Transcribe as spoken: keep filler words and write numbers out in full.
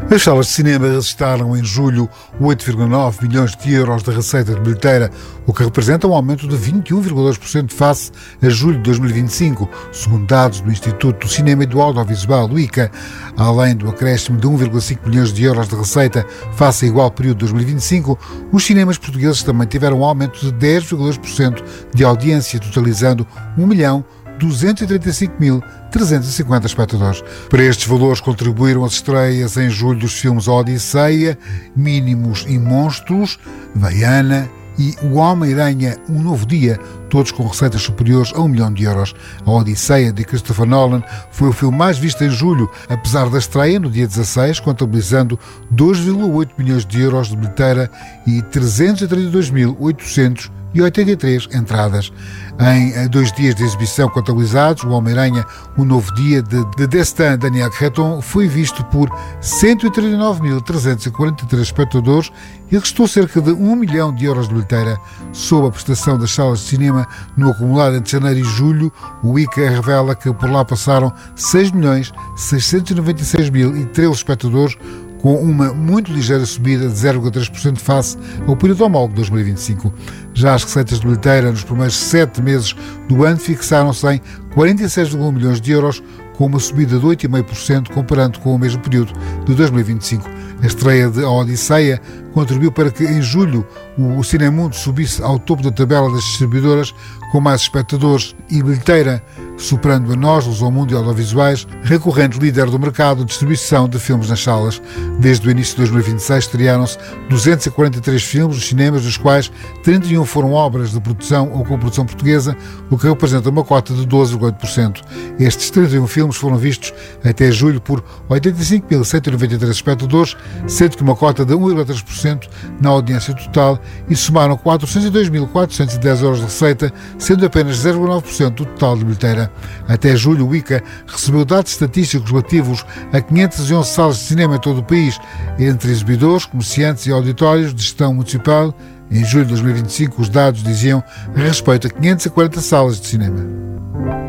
As salas de cinema registraram em julho oito vírgula nove milhões de euros de receita de bilheteira, o que representa um aumento de vinte e um vírgula dois por cento face a julho de dois mil e vinte e cinco, segundo dados do Instituto do Cinema e do Audiovisual, o I C A. Além do acréscimo de um vírgula cinco milhões de euros de receita face a igual período de dois mil e vinte e cinco, os cinemas portugueses também tiveram um aumento de dez vírgula dois por cento de audiência, totalizando um milhão duzentos e trinta e cinco mil trezentos e cinquenta espectadores. Para estes valores contribuíram as estreias em julho dos filmes A Odisseia, Mínimos e Monstros, Vaiana e O Homem-Aranha, Um Novo Dia, todos com receitas superiores a um milhão de euros. A Odisseia, de Christopher Nolan, foi o filme mais visto em julho, apesar da estreia no dia dezasseis, contabilizando dois vírgula oito milhões de euros de bilheteira e trezentos e trinta e dois mil oitocentos e oitenta e três entradas. Em dois dias de exibição contabilizados, O Homem-Aranha, Um Novo Dia, de, de Destin Daniel Cretton, foi visto por cento e trinta e nove mil trezentos e quarenta e três espectadores e restou cerca de um milhão de euros de bilheteira. Sob a prestação das salas de cinema no acumulado entre janeiro e julho, o I C A revela que por lá passaram seis milhões seiscentos e noventa e seis mil e treze espectadores, com uma muito ligeira subida de zero vírgula três por cento face ao período homólogo de dois mil e vinte e cinco. Já as receitas de bilheteira nos primeiros sete meses do ano fixaram-se em quarenta e seis vírgula um milhões de euros, com uma subida de oito vírgula cinco por cento comparando com o mesmo período de dois mil e vinte e cinco. A estreia de A Odisseia contribuiu para que em julho o Cinemundo subisse ao topo da tabela das distribuidoras com mais espectadores e bilheteira, superando a Nós, Lusomundo e Audiovisuais, recorrente líder do mercado de distribuição de filmes nas salas. Desde o início de dois mil e vinte e seis estrearam-se duzentos e quarenta e três filmes nos cinemas, dos quais trinta e um foram obras de produção ou coprodução portuguesa, o que representa uma cota de doze vírgula oito por cento. Estes trinta e um filmes foram vistos até julho por oitenta e cinco mil cento e noventa e três espectadores, sendo que uma cota de um vírgula três por cento na audiência total, e somaram quatrocentos e dois mil quatrocentos e dez euros de receita, sendo apenas zero vírgula nove por cento do total de bilheteira. Até julho, o I C A recebeu dados estatísticos relativos a quinhentas e onze salas de cinema em todo o país, entre exibidores, comerciantes e auditórios de gestão municipal. Em julho de dois mil e vinte e cinco, os dados diziam a respeito a quinhentas e quarenta salas de cinema.